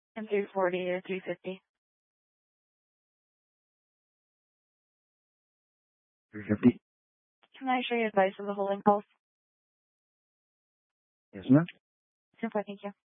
M340 or 350. 350. Can I show you advice of the whole impulse? Yes, ma'am. Super, thank you.